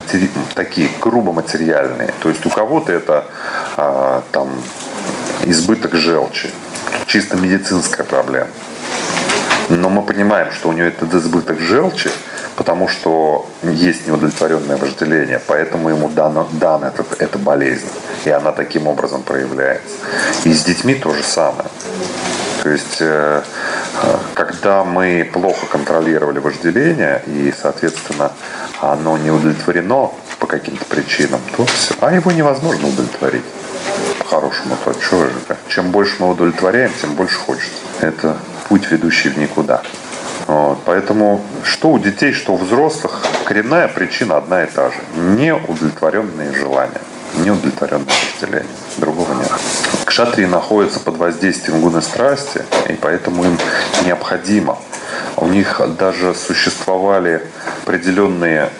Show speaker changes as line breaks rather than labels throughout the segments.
такие грубо материальные. То есть у кого-то это там избыток желчи, чисто медицинская проблема. Но мы понимаем, что у нее этот избыток желчи, потому что есть неудовлетворенное вожделение, поэтому ему дан эта болезнь, и она таким образом проявляется. И с детьми то же самое. То есть, когда мы плохо контролировали вожделение, и, соответственно, оно не удовлетворено по каким-то причинам, то все. А его невозможно удовлетворить. По-хорошему, то чего же? Чем больше мы удовлетворяем, тем больше хочется. Это путь, ведущий в никуда. Вот. Поэтому что у детей, что у взрослых, коренная причина одна и та же. Неудовлетворенные желания. Неудовлетворенное вожделение. Другого нет. Кшатрии находятся под воздействием гуны страсти, и поэтому им необходимо. У них даже существовали определенные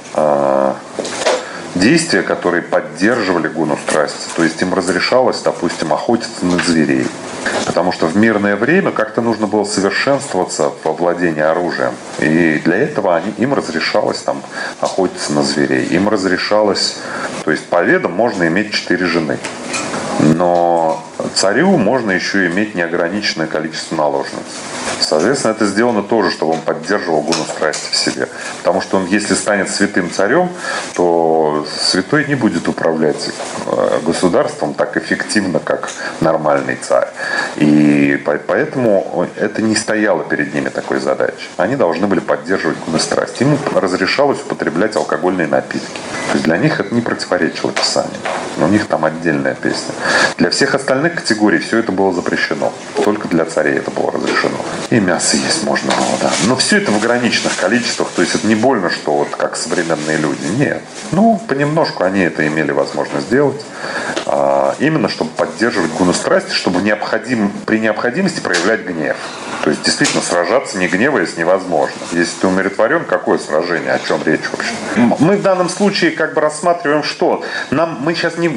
действия, которые поддерживали гуну страсти. То есть им разрешалось, допустим, охотиться на зверей. Потому что в мирное время как-то нужно было совершенствоваться во владении оружием. И для этого им разрешалось там охотиться на зверей. Им разрешалось, то есть по ведам можно иметь 4 жены. Но царю можно еще иметь неограниченное количество наложниц. Соответственно, это сделано тоже, чтобы он поддерживал гуну страсти в себе. Потому что он, если станет святым царем, то святой не будет управлять государством так эффективно, как нормальный царь. И поэтому это не стояло перед ними такой задачи. Они должны были поддерживать гуну страсти. Им разрешалось употреблять алкогольные напитки. То есть для них это не противоречило Писанию. Но у них там отдельная песня. Для всех остальных категорий все это было запрещено. Только для царей это было разрешено. И мясо есть можно было, да. Но все это в ограниченных количествах. То есть это не больно, что вот как современные люди. Нет. Ну, понемножку они это имели возможность сделать. Именно чтобы поддерживать гуну страсти, чтобы при необходимости проявлять гнев. То есть действительно сражаться, не гневаясь, невозможно. Если ты умиротворен, какое сражение, о чем речь вообще? Мы в данном случае как бы рассматриваем что? Мы сейчас не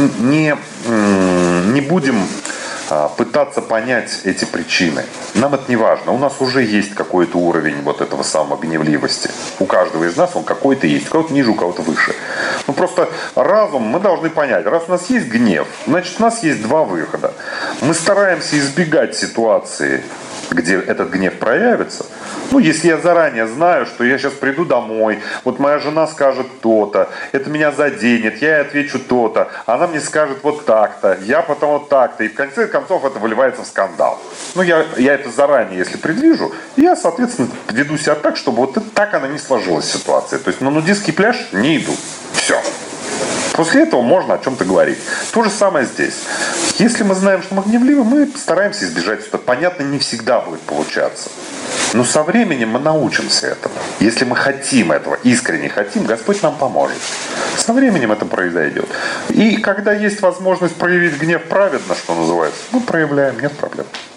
будем пытаться понять эти причины. Нам это не важно. У нас уже есть какой-то уровень вот этого самого гневливости. У каждого из нас он какой-то есть. У кого-то ниже, у кого-то выше. Ну просто разум мы должны понять. Раз у нас есть гнев, значит у нас есть два выхода. Мы стараемся избегать ситуации, где этот гнев проявится. Ну, если я заранее знаю, что я сейчас приду домой, вот моя жена скажет то-то, это меня заденет, я ей отвечу то-то, она мне скажет вот так-то, я потом вот так-то, и в конце концов это выливается в скандал. Ну, я это заранее, если предвижу, я, соответственно, веду себя так, чтобы вот так она не сложилась ситуация. То есть на нудистский пляж не иду. Все. После этого можно о чем-то говорить. То же самое здесь. Если мы знаем, что мы гневливы, мы стараемся избежать этого. Понятно, не всегда будет получаться. Но со временем мы научимся этому. Если мы хотим этого, искренне хотим, Господь нам поможет. Со временем это произойдет. И когда есть возможность проявить гнев праведно, что называется, мы проявляем, нет проблем.